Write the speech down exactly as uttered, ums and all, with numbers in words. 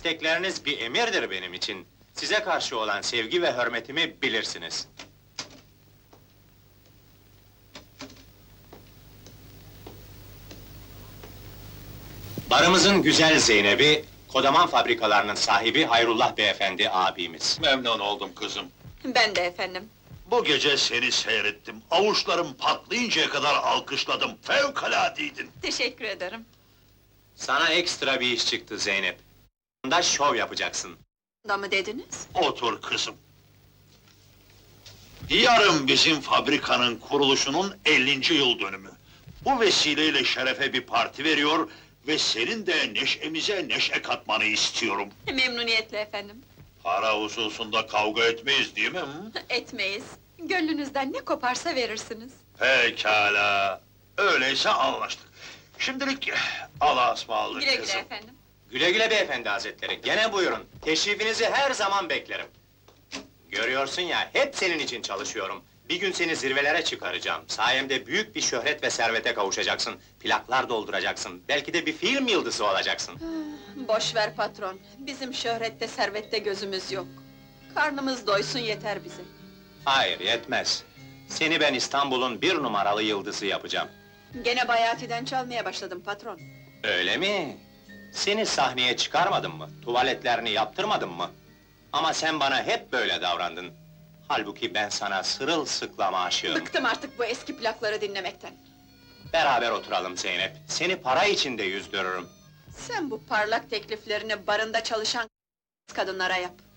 İstekleriniz bir emirdir benim için. Size karşı olan sevgi ve hürmetimi bilirsiniz. Barımızın güzel Zeynep'i, Kodaman fabrikalarının sahibi Hayrullah beyefendi abimiz. Memnun oldum kızım. Ben de efendim. Bu gece seni seyrettim. Avuçlarım patlayıncaya kadar alkışladım. Fevkaladeydin. Teşekkür ederim. Sana ekstra bir iş çıktı Zeynep. Da şov yapacaksın. Da mı dediniz? Otur kızım. Yarın bizim fabrikanın kuruluşunun ellinci yıl dönümü. Bu vesileyle şerefe bir parti veriyor ve senin de neşemize neşe katmanı istiyorum. Memnuniyetle efendim. Para hususunda kavga etmeyiz değil mi? hı? Etmeyiz. Gönlünüzden ne koparsa verirsiniz. Pekala. Öyleyse anlaştık. Şimdilik Allah'a ısmarladık Güle güle kızım. efendim. Güle güle beyefendi hazretleri, gene buyurun. Teşrifinizi her zaman beklerim. Görüyorsun ya, hep senin için çalışıyorum. Bir gün seni zirvelere çıkaracağım. Sayemde büyük bir şöhret ve servete kavuşacaksın. Plaklar dolduracaksın. Belki de bir film yıldızı olacaksın. Boş ver patron. Bizim şöhrette servette gözümüz yok. Karnımız doysun yeter bize. Hayır, yetmez. Seni ben İstanbul'un bir numaralı yıldızı yapacağım. Gene Bayati'den çalmaya başladım patron. Öyle mi? Seni sahneye çıkarmadım mı? Tuvaletlerini yaptırmadım mı? Ama sen bana hep böyle davrandın. Halbuki ben sana sırılsıklam aşığım. Bıktım artık bu eski plakları dinlemekten. Beraber oturalım Zeynep. Seni para içinde yüzdürürüm. Sen bu parlak tekliflerini barında çalışan kadınlara yap.